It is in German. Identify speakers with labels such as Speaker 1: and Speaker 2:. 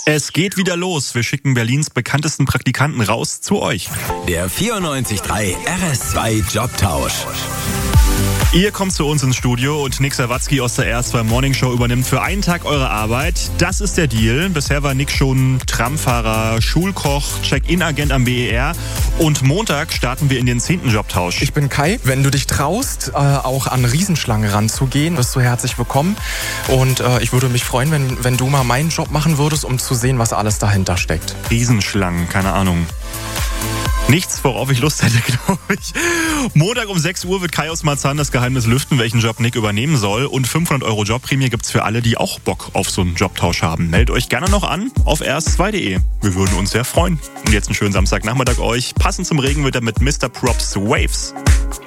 Speaker 1: Es geht wieder los. Wir schicken Berlins bekanntesten Praktikanten raus zu euch.
Speaker 2: Der 94.3 RS2 Jobtausch.
Speaker 1: Ihr kommt zu uns ins Studio und Nick Sawatzki aus der RS2 Morning Show übernimmt für einen Tag eure Arbeit. Das ist der Deal. Bisher war Nick schon Tramfahrer, Schulkoch, Check-in-Agent am BER. Und Montag starten wir in den 10. Jobtausch.
Speaker 3: Ich bin Kai. Wenn du dich traust, auch an Riesenschlangen ranzugehen, wirst du herzlich willkommen. Und ich würde mich freuen, wenn du mal meinen Job machen würdest, um zu sehen, was alles dahinter steckt.
Speaker 1: Riesenschlangen, keine Ahnung. Nichts, worauf ich Lust hätte, glaube ich. Montag um 6 Uhr wird Kai aus Marzahn das Geheimnis lüften, welchen Job Nick übernehmen soll. Und 500 € Jobprämie gibt's für alle, die auch Bock auf so einen Jobtausch haben. Meldet euch gerne noch an auf rs2.de. Wir würden uns sehr freuen. Und jetzt einen schönen Samstagnachmittag euch. Passend zum Regen wird er mit Mr. Props Waves.